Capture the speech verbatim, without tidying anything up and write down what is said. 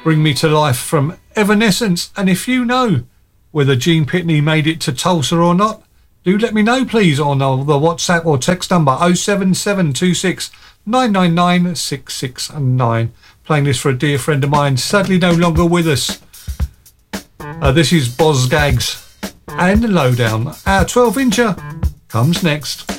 Bring Me to Life from Evanescence. And if you know whether Gene Pitney made it to Tulsa or not, do let me know, please, on the WhatsApp or text number oh seven seven two six nine nine nine six six nine. Playing this for a dear friend of mine, sadly no longer with us. Uh, this is Boz Gags and Lowdown. Our twelve incher comes next.